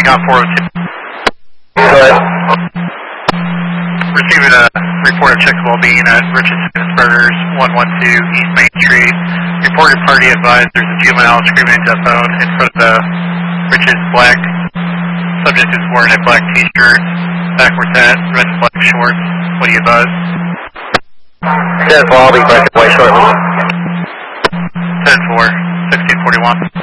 takeoff 402. Go ahead. Receiving a report of checkable being at Richardson Burgers, 112 East Main Street. Reported party advised there's a juvenile screaming into a phone in front of the Rich's black. Subject is wearing a black t-shirt, backwards hat, red and black shorts. What do you advise? 10-4, I'll be back away shortly. 10-4, 1641.